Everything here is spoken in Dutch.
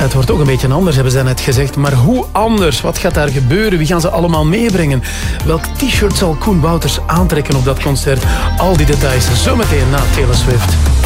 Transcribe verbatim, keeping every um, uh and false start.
Het wordt ook een beetje anders, hebben ze net gezegd. Maar hoe anders? Wat gaat daar gebeuren? Wie gaan ze allemaal meebrengen? Welk t-shirt zal Koen Wouters aantrekken op dat concert? Al die details zometeen na Taylor Swift.